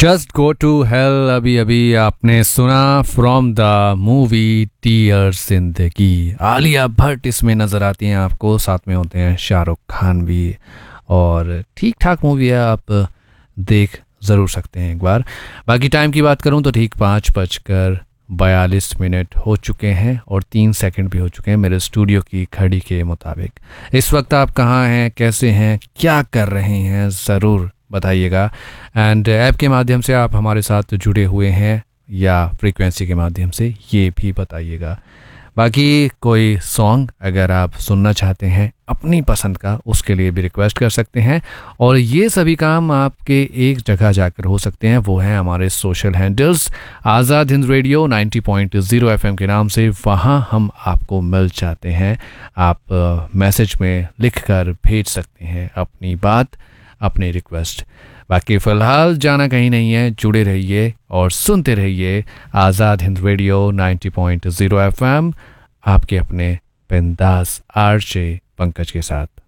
Just go to hell अभी अभी आपने सुना फ्रॉम द मूवी डियर जिंदगी। आलिया भट्ट इसमें नज़र आती हैं आपको, साथ में होते हैं शाहरुख खान भी। और ठीक ठाक मूवी है, आप देख ज़रूर सकते हैं एक बार। बाकी टाइम की बात करूं तो ठीक 5:42 हो चुके हैं और 3 सेकंड भी हो चुके हैं मेरे स्टूडियो की घड़ी के मुताबिक। इस वक्त आप कहाँ हैं, कैसे हैं, क्या कर रहे हैं, ज़रूर बताइएगा। एंड ऐप के माध्यम से आप हमारे साथ जुड़े हुए हैं या फ्रीक्वेंसी के माध्यम से, ये भी बताइएगा। बाकी कोई सॉन्ग अगर आप सुनना चाहते हैं अपनी पसंद का, उसके लिए भी रिक्वेस्ट कर सकते हैं। और ये सभी काम आपके एक जगह जाकर हो सकते हैं, वो हैं हमारे social handles Azad Hind radio 90.0 FM के नाम से। वहाँ हम आपको मिल जाते हैं। आप मैसेज में लिख कर भेज सकते हैं अपनी बात, अपनी रिक्वेस्ट। बाकी फ़िलहाल जाना कहीं नहीं है, जुड़े रहिए और सुनते रहिए आज़ाद हिंद रेडियो 90.0 FM, आपके अपने बिंदास आरजे पंकज के साथ।